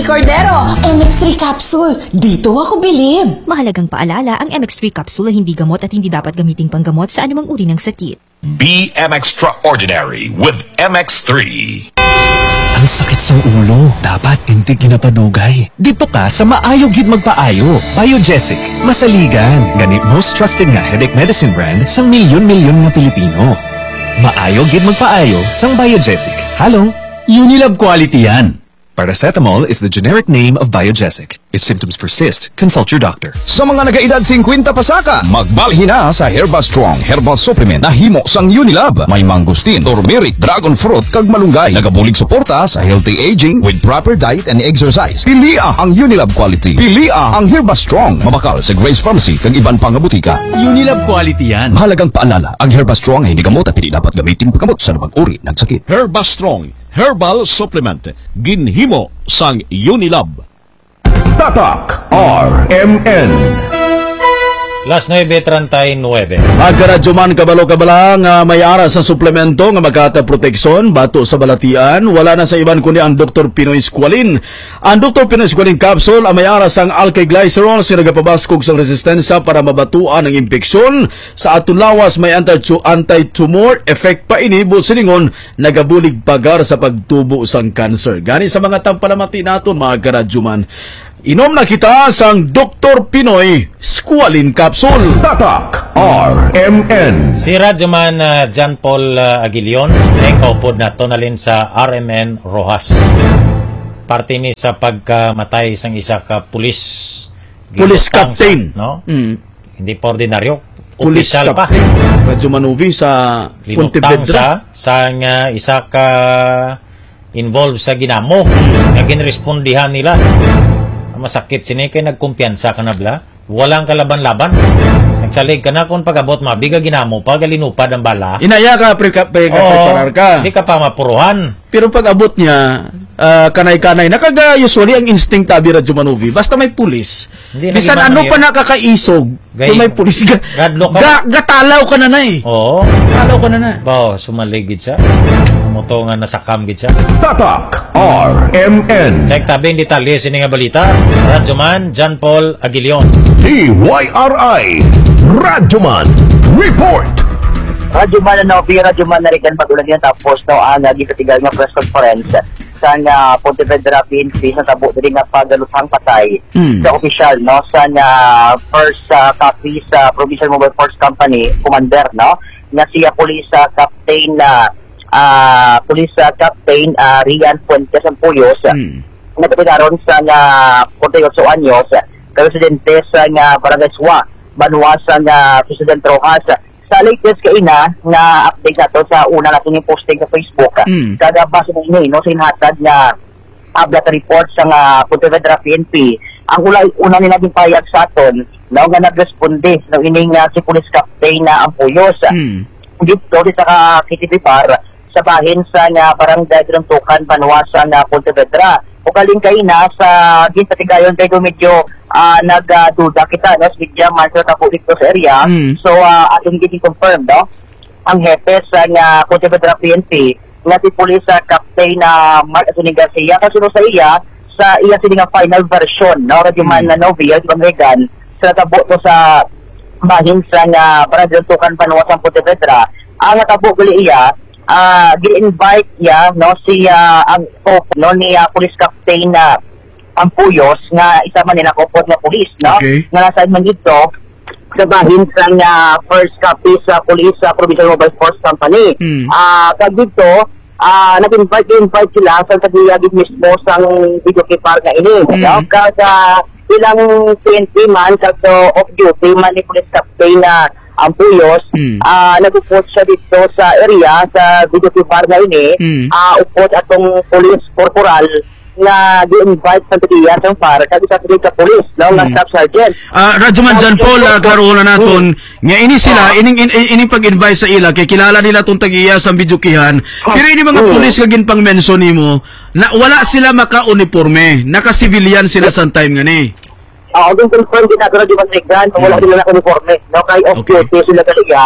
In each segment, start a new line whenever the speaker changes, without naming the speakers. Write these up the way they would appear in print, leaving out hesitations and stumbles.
Cordero, MX3 capsule. Dito ako bilib.
Mahalagang paalala, ang MX3 capsule ay hindi gamot at hindi dapat gamiting panggamot sa anumang uri ng sakit.
Be extraordinary with MX3.
Ang sakit sa ulo. Dapat hindi ginapadugay. Dito ka sa Maayo Gid Magpaayo. Biogesic. Masaligan. Gani most trusted nga headache medicine brand sang milyon-milyon nga Pilipino. Maayo Gid Magpaayo sang Biogesic. Halong Unilab quality yan. Paracetamol is the generic name of Biogesic. If symptoms persist, consult your doctor.
Sa mga nagaedad 50 pasaka, magbalhin na sa Herba Strong Herbal Supplement na himo sang Unilab. May mangustin, turmeric, dragon fruit, kag malunggay. Nagabulig suporta sa healthy aging with proper diet and exercise. Pilia ang Unilab quality. Pilia ang Herba Strong. Mabakal sa Grace Pharmacy kag iban pang butika.
Unilab quality yan.
Mahalagang paalala, ang Herba Strong ay hindi gamot at hindi dapat gamitin paggamot sa anumang uri ng sakit.
Herba Strong Herbal Supplement. Ginhimo sang Unilab.
Tatak RMN.
Las 9:39.
Magkaradyoman kabalo-kabala nga may aras sa suplemento nga magkata proteksyon bato sa balatian. Wala na sa iban kundi ang Dr. Pinoy Squalin. Ang Dr. Pinoy Squalin capsule ang may aras ang alkylglycerol sa nagapabaskog sa resistensya para mabatuan ang impeksyon. Sa atong lawas may anti-tumor effect pa ini siningon nagabulig pagar sa pagtubo sang cancer. Gani sa mga tampalamati naton mga karadyoman. Inom na kita sang Dr. Pinoy Squalin Capsule.
Tatak RMN.
Si Radyoman John Paul Aguilion ay kaupod na tonalin sa RMN Rojas. Parte ni sa pagkamatay sang isa ka pulis.
Police captain.
No? Hindi pa ordinaryo.
Police
Opisyal pa.
Radyoman Uvi sa Pontevedra.
Sa isa ka involved sa ginamo. Na ginrespondihan nila. Masakit sini kay nagkumpiyansa ka na bla. Walang kalaban-laban. Nagsalig ka na kung pag-abot mabiga ginamo pag linupad ang bala.
Inaya ka, preparar ka.
Hindi ka pa mapuruhan.
Pero pag-abot niya, kanay-kanay, usually ang instinct tabi Radyo Manuvi, basta may pulis. Bisan ano pa nakakaisog, kung may pulis, gatalaw ka na eh.
Oo.
Gatalaw ka na.
Bao, sumaligid siya. Muto nga nasakam gid siya.
Tatak RMN.
Check tabing detalye sini nga balita. Radyoman John Paul Aguilion.
TYRI Radyoman Report.
Radyoman na Radyoman na rin patulang yan tapos ang gikatigal nga press conference sa Pontevedra PNP sa tabo din nga pagalutang patay sa opisyal sa first copy sa Provincial Mobile Force Company commander na siya Police Captain Rian Fuentes Ampuyos nagpinaron sa 48 anyos presidente sa Barangay Suwa Banwa sa President Rojas. Sa latest kaina na update nato sa una natin yung posting sa Facebook kada base ng ini sa inhatag na update report sa Pontevedra PNP ang una nila din payag sa aton nga nagresponde ng ining si Police Captain na Ampuyos dito sa KTP-PAR sa bahin sa barangay Tukan Banwa sa Pontevedra o kaling kaina sa ginpatigayon kay medyo nagduda kita sa media man sa dito sa area so atong confirm ang hepe sa Pontevedra PNP nga si Police Captain na Mark Anthony Garcia kasunod sa iya sining final version Radyoman na Novia Ibang Regan sa tabo to sa bahin sa Barangay Tukan Banwa sa Pontevedra ang tabo gali iya gi-invite niya si ang ni Police Captain na Ampuyos nga isa man nila kopot na pulis nga nasa man dito sa bahin sa first copy sa Police Provincial Mobile Force Company kag dito nag-invite sila sa tagiyagid mismo sa video kipar na ini kada ilang PNP man sa off duty man ni Police Captain na Ampuyos nag-upot siya dito sa area sa video kipar na ini upot atong police corporal na di-invite sa tigiya sa par kag sa tigiya sa police ng staff sergeant.
Radyoman John Paul, klaro na naton nga ini sila ining pag-invite sa ila kay kilala nila tong tagiya sa bidyukihan pero ini mga police kagin pang mention nimo na wala sila maka-uniforme naka-civilian sila sa time nga ni.
Kung confirm din nato Radyoman Regan wala sila naka-uniforme kay off duty sila talaga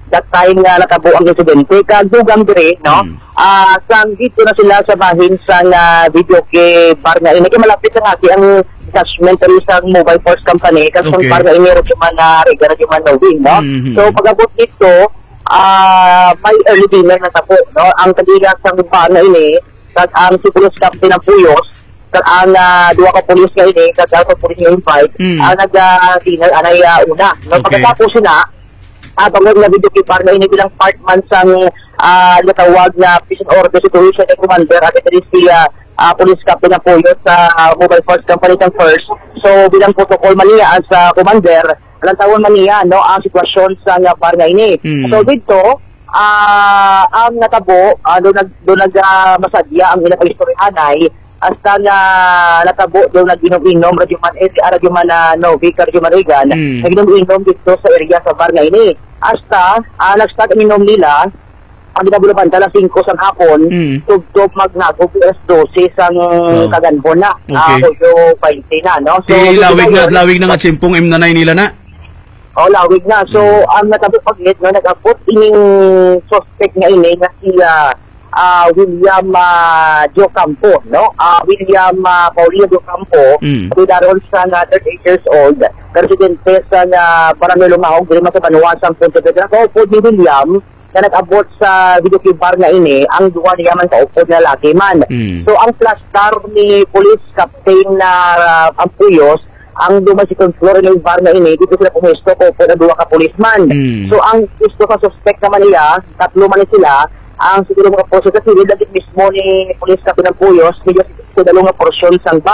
that time nga natabo ang insidente kag dugang dire no sang dito na sila sa bahin sang video kay bar nga ini kay malapit na nga ang attachment sa mobile force company kasi
Okay.
bar nga ini ro man na regular man wing no. So pag-abot dito may early dinner na tapo no ang kadiga sang bar nga ini kag ang si police captain ng Puyos kag ang duha ka police nga ini kag ang police nga invite ang nag-dinner anay una no.
Okay.
Pagkatapos sila pagod na video kay par na ini bilang part man sang natawag na prison order situation ni commander at ito si police captain na po yun sa mobile force company ng first. So bilang protocol maniya sa commander alang tawon maniya no ang sitwasyon sa par na ini. So dito ang natabo doon masadya ang ilang istoryahanay hasta na natabo doon nag-inom-inom radyo man Novi radyo man Regan nag-inom-inom dito sa area sa bar na ini hasta nag-start ang inom nila ang ginabulaban alas 5 sang hapon tugtog magnagog alas 12 sang kaganbon na Huyo 20 na no. So
lawig na nga tsimpong M9 nila na.
Lawig na. So ang natabo paglit no nag-abot ining suspect nga ini nga si William Diocampo no. William Paulino Diocampo daron sa 38 years old presidente sa Barangay Lumahog diri sa Banuasan Pontevedra ko po ni William na nag-abot sa video kay bar nga ini ang duwa niya man kaupod na laki man. So ang flash star ni police captain na ang Puyos ang duman si floor ng bar nga ini dito sila pumesto ko po na duwa ka policeman. So ang gusto ka suspect naman niya tatlo man sila ang siguro mga portion kasi nilagit mismo ni police captain ng Puyos medyo sa dalawang porsyon sang bar.